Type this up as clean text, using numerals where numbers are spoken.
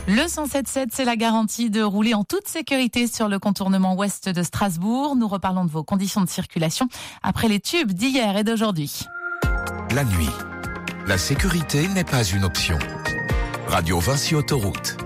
Le 107.7, c'est la garantie de rouler en toute sécurité sur le contournement ouest de Strasbourg. Nous reparlons de vos conditions de circulation après les tubes d'hier et d'aujourd'hui. La nuit, la sécurité n'est pas une option. Radio Vinci Autoroute.